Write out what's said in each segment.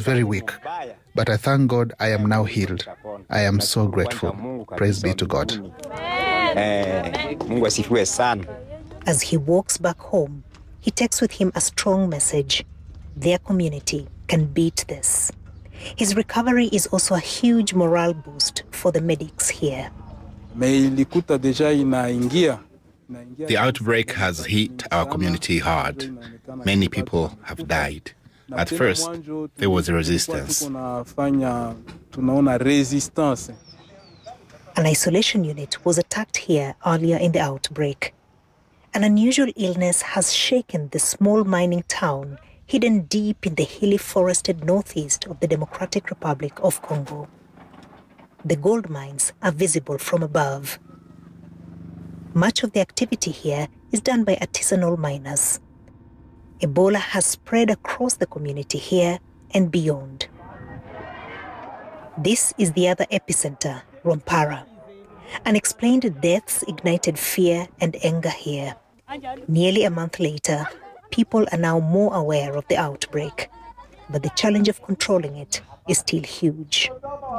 very weak, but I thank God I am now healed. I am so grateful. Praise be to God. As he walks back home, he takes with him a strong message. Their community can beat this. His recovery is also a huge morale boost for the medics here. The outbreak has hit our community hard. Many people have died. At first, there was a resistance. An isolation unit was attacked here earlier in the outbreak. An unusual illness has shaken the small mining town hidden deep in the hilly forested northeast of the Democratic Republic of Congo. The gold mines are visible from above. Much of the activity here is done by artisanal miners. Ebola has spread across the community here and beyond. This is the other epicenter, Rwampara. Unexplained deaths ignited fear and anger here. Nearly a month later, people are now more aware of the outbreak, but the challenge of controlling it is still huge.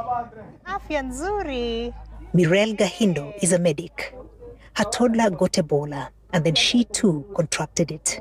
Mirelle Gahindo is a medic. Her toddler got Ebola, and then she too contracted it.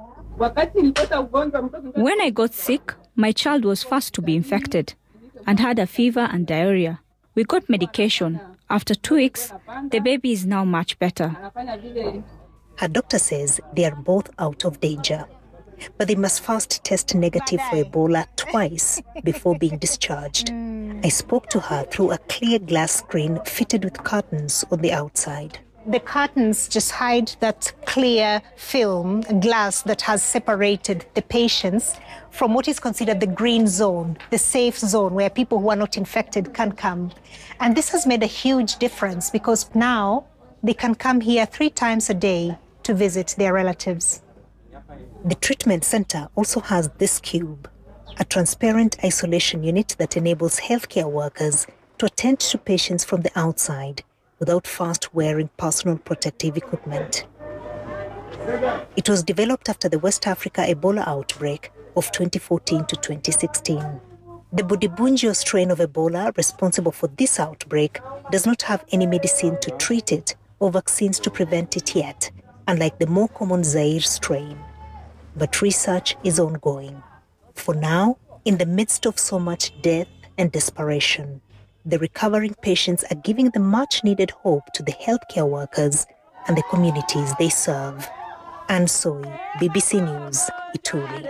When I got sick, my child was first to be infected and had a fever and diarrhea. We got medication. After 2 weeks, the baby is now much better. Her doctor says they are both out of danger, but they must first test negative for Ebola twice before being discharged. I spoke to her through a clear glass screen fitted with curtains on the outside. The curtains just hide that clear film, glass that has separated the patients from what is considered the green zone, the safe zone where people who are not infected can come. And this has made a huge difference because now they can come here 3 times a day to visit their relatives. The treatment center also has this cube, a transparent isolation unit that enables healthcare workers to attend to patients from the outside without first wearing personal protective equipment. It was developed after the West Africa Ebola outbreak of 2014 to 2016. The Budibunjo strain of Ebola responsible for this outbreak does not have any medicine to treat it or vaccines to prevent it yet, unlike the more common Zaire strain. But research is ongoing. For now, in the midst of so much death and desperation, the recovering patients are giving the much-needed hope to the healthcare workers and the communities they serve. Anne Soy, BBC News, Ituri.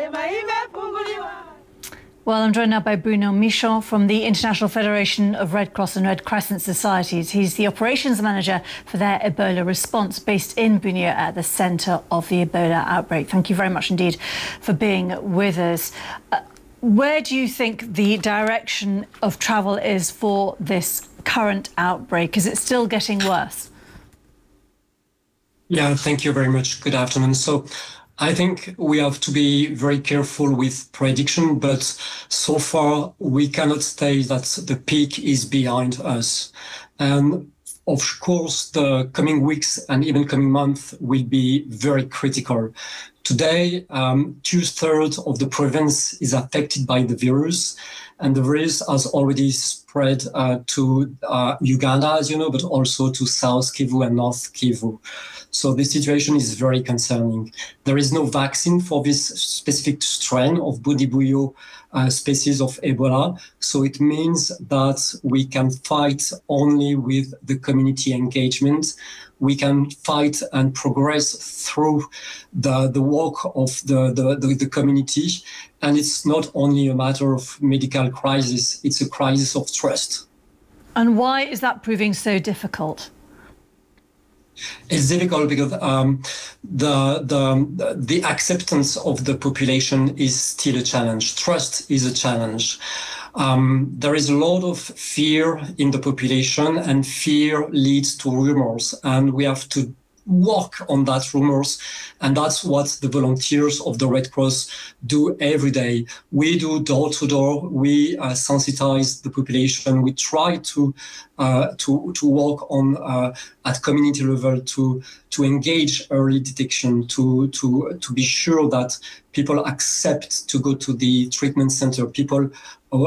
Well, I'm joined now by Bruno Michon from the International Federation of Red Cross and Red Crescent Societies. He's the operations manager for their Ebola response based in Bunia at the centre of the Ebola outbreak. Thank you very much indeed for being with us. Where do you think the direction of travel is for this current outbreak? Is it still getting worse? Yeah, thank you very much. Good afternoon. So I think we have to be very careful with prediction, but so far we cannot say that the peak is behind us. And of course, the coming weeks and even coming months will be very critical. Today, 2/3 of the province is affected by the virus, and the virus has already spread to Uganda, as you know, but also to South Kivu and North Kivu. So the situation is very concerning. There is no vaccine for this specific strain of Budibuyo species of Ebola. So it means that we can fight only with the community engagement. We can fight and progress through the work of the community. And it's not only a matter of medical crisis, it's a crisis of trust. And why is that proving so difficult? It's difficult because the acceptance of the population is still a challenge. Trust is a challenge. There is a lot of fear in the population, and fear leads to rumors, and we have to work on that rumors, and that's what the volunteers of the Red Cross do every day. We do door to door. We sensitize the population. We try to work on at community level to engage early detection, to be sure that people accept to go to the treatment center. People